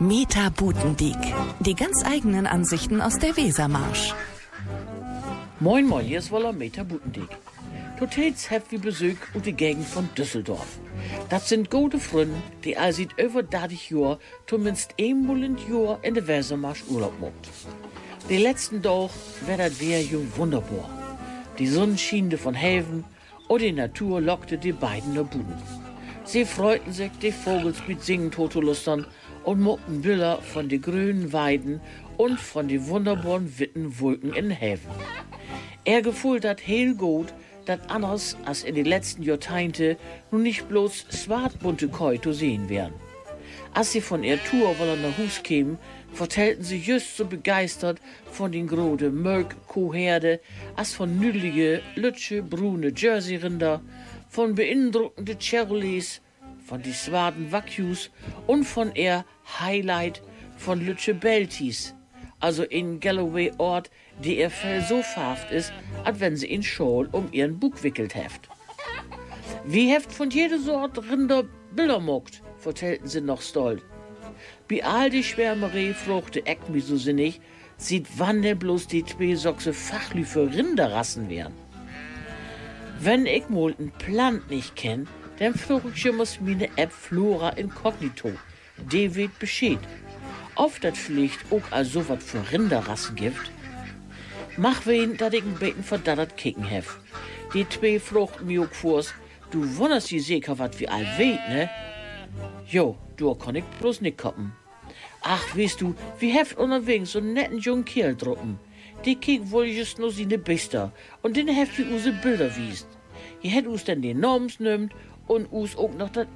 Meta Butendiek. Die ganz eigenen Ansichten aus der Wesermarsch. Moin moin, hier ist wohl Meta Butendiek. Totals habt wir Besuch aus der Gegend von Düsseldorf. Das sind gute Freunde, die all seit über 30 Jahren zumindest einmal im Jahr in der Wesermarsch Urlaub macht. Die letzten Tag war das Wetter wunderbar. Die Sonne schien von Haven und die Natur lockte die beiden nach Buden. Sie freuten sich, die Vogels mit Singen totolustern und mockten Bilder von den grünen Weiden und von den wunderbaren witten Wolken in Haven. Er gefühl dat heel gut, dat anders als in den letzten Jahrzehnten nun nicht bloß swartbunte Koi zu sehen wären. Als sie von ihr Tour wollen nach Hus kämen, vertellten sie just so begeistert von den grode Mölk-Kuhherde als von nüdlige, lütsche, brune Jersey-Rinder, von beeindruckende Chevrolets, von die swarten Wagyu und von ihr Highlight von lütsche Belties, also in Galloway Ort, die ihr Fell so farft ist, als wenn sie in Schal um ihren Bug wickelt heft. Wie heft von jeder Sort Rinder Bilder mockt, vertellten sie noch stolz. Bei all die Schwärmerei fruchte Eck mich so sinnig, sieht wann denn bloß die zwei Sochse Fachlü für Rinderrassen wären. Wenn ich mal ein Plant nicht kenn, dann frucht ich muss meine App Flora Incognito. Die wird Bescheid. Oft das vielleicht auch als so was für Rinderrassen gibt. Mach wen, dat ich ein Beten verdattert kicken hef. Die zwei fruchten mir auch vors, du wunderst die sicher wat wie all weet, ne? Jo, du kann ich bloß nicht koppen. Ach, weißt du, wie heft unterwegs so einen netten jungen Kerl drucken. Die kiek wohl just nur seine Bister und den heft wie use Bilder wiest. Je hätt us denn den Namens nimmt und us auch noch dat